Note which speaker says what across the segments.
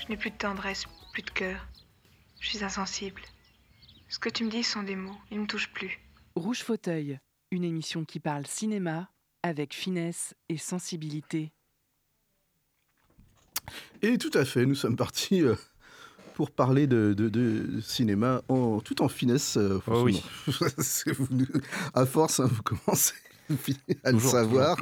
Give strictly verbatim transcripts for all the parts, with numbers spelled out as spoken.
Speaker 1: Je n'ai plus de tendresse, plus de cœur. Je suis insensible. Ce que tu me dis sont des mots, ils ne me touchent plus.
Speaker 2: Rouge Fauteuil, une émission qui parle cinéma avec finesse et sensibilité.
Speaker 3: Et tout à fait, nous sommes partis euh, pour parler de, de- de cinéma en, tout en finesse. euh,
Speaker 4: Oh oui,
Speaker 3: forcément. C'est vous- à force, hein, vous commencez à le
Speaker 4: toujours, toujours.
Speaker 3: savoir.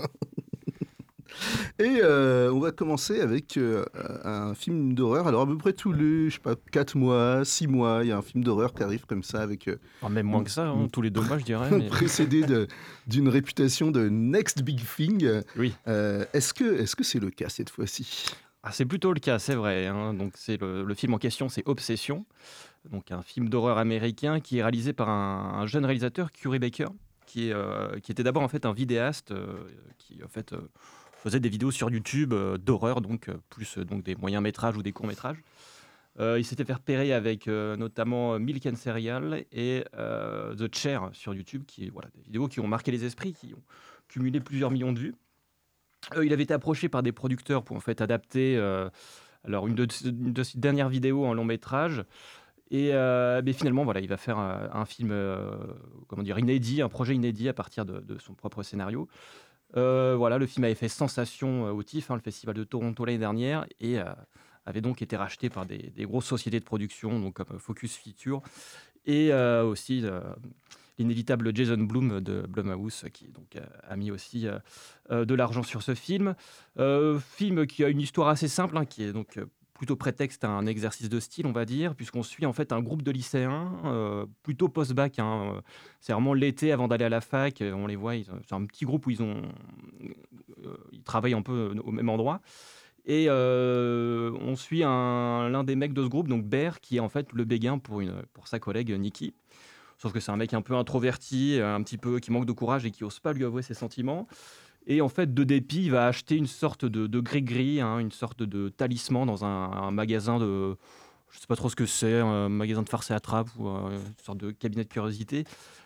Speaker 3: Et euh, on va commencer avec euh, un film d'horreur. Alors à peu près tous les, je sais pas, quatre mois, six mois, il y a un film d'horreur qui arrive comme ça avec euh,
Speaker 4: Enfin, même moins
Speaker 3: une,
Speaker 4: que ça, hein,
Speaker 3: une
Speaker 4: tous les deux mois, je dirais. Mais...
Speaker 3: précédé de- d'une réputation de Next Big Thing.
Speaker 4: Oui,
Speaker 3: Euh, est-ce que est-ce que c'est le cas cette fois-ci?
Speaker 4: ah, c'est plutôt le cas, c'est vrai, hein. Donc, c'est le, le film en question, c'est Obsession, donc un film d'horreur américain qui est réalisé par un, un jeune réalisateur, Curry Baker, qui, est, euh, qui était d'abord en fait un vidéaste euh, qui en fait euh, faisait des vidéos sur YouTube euh, d'horreur, donc euh, plus euh, donc des moyens métrages ou des courts métrages. Euh, il s'était fait repérer avec euh, notamment euh, Milk and Serial et euh, The Chair sur YouTube, qui est voilà, des vidéos qui ont marqué les esprits, qui ont cumulé plusieurs millions de vues. Euh, il avait été approché par des producteurs pour en fait adapter euh, alors une de, une de ses dernières vidéos en long métrage. Et euh, mais finalement, voilà, il va faire un, un film euh, comment dire, inédit, un projet inédit à partir de, de son propre scénario. Euh, voilà, le film avait fait sensation euh, au TIFF, hein, le festival de Toronto l'année dernière, et euh, avait donc été racheté par des, des grosses sociétés de production, donc comme euh, Focus Feature, et euh, aussi euh, l'inévitable Jason Blum de Blumhouse, qui donc, euh, a mis aussi euh, euh, de l'argent sur ce film. Euh, film qui a une histoire assez simple, hein, qui est donc euh, plutôt prétexte à un exercice de style, on va dire, puisqu'on suit en fait un groupe de lycéens, euh, plutôt post-bac, hein, euh, c'est vraiment l'été avant d'aller à la fac, euh, on les voit, ils ont- c'est un petit groupe où ils, ont, euh, ils travaillent un peu au même endroit. Et euh, on suit un- l'un des mecs de ce groupe, donc Bear, qui est en fait le béguin pour, une, pour sa collègue Nikki. Sauf que c'est un mec un peu introverti, euh, un petit peu qui manque de courage et qui ose pas lui avouer ses sentiments. Et en fait, de dépit, il va acheter une sorte de, de gris-gris, hein, une sorte de talisman dans un, un magasin de... Je sais pas trop ce que c'est, un magasin de farce et attrape ou euh, une sorte de cabinet de curiosité.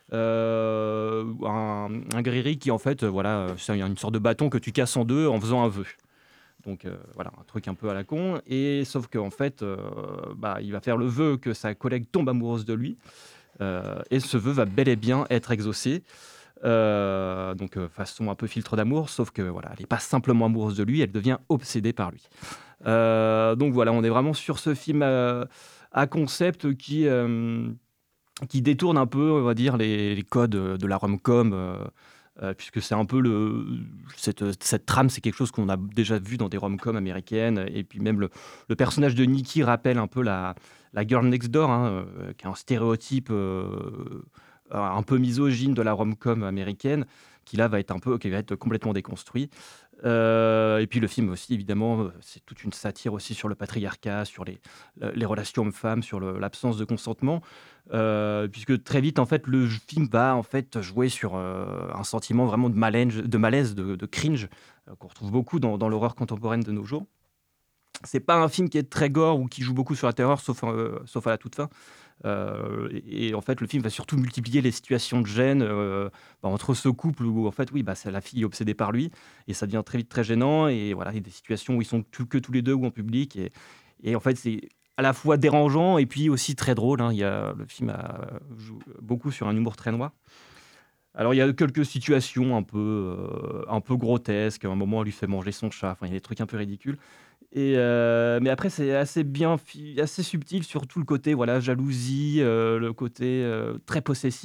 Speaker 4: Euh, un, un gris-gris qui, en fait, euh, voilà, c'est une sorte de bâton que tu casses en deux en faisant un vœu. Donc euh, voilà, un truc un peu à la con. Et sauf qu'en fait, euh, bah, il va faire le vœu que sa collègue tombe amoureuse de lui. Euh, et ce vœu va bel et bien être exaucé. Euh, donc euh, façon un peu filtre d'amour, sauf que voilà, elle n'est pas simplement amoureuse de lui, elle devient obsédée par lui. Euh, donc voilà, on est vraiment sur ce film euh, à concept qui, euh, qui détourne un peu, on va dire, les, les codes de la rom-com, euh, euh, puisque c'est un peu le cette, cette trame, c'est quelque chose qu'on a déjà vu dans des rom-coms américaines, et puis même le, le personnage de Nikki rappelle un peu la, la girl next door, hein, euh, qui est un stéréotype euh, un peu misogyne de la rom-com américaine, qui là va être un peu, qui va être complètement déconstruit. Euh, et puis le film aussi, évidemment, euh, c'est toute une satire aussi sur le patriarcat, sur les, euh, les relations hommes-femmes, sur le- l'absence de consentement, euh, puisque très vite, en fait, le film va en fait jouer sur euh, un sentiment vraiment de malaise, de, malaise, de, de cringe, euh, qu'on retrouve beaucoup dans, dans l'horreur contemporaine de nos jours. C'est pas un film qui est très gore ou qui joue beaucoup sur la terreur, sauf, euh, sauf à la toute fin. Euh, et, et en fait, le film va surtout multiplier les situations de gêne euh, bah, entre ce couple où, en fait, oui, bah, c'est la fille est obsédée par lui, et ça devient très vite très gênant. Et voilà, il y a des situations où ils sont tout- que tous les deux ou en public. Et, et en fait, c'est à la fois dérangeant et puis aussi très drôle, hein. Il y a, le film a, joue beaucoup sur un humour très noir. Alors, il y a quelques situations un peu, euh, un peu grotesques. À un moment, elle lui fait manger son chat. Enfin, il y a des trucs un peu ridicules. Et euh, mais après, c'est assez bien, fi- assez subtil sur tout le côté, voilà, jalousie, euh, le côté euh, très possessif.